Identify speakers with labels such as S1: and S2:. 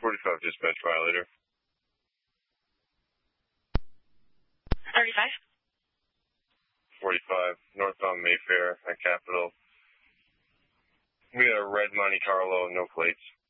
S1: 45 dispatch violator.
S2: 35.
S1: 45, northbound Mayfair at Capitol. We got a red Monte Carlo, no plates.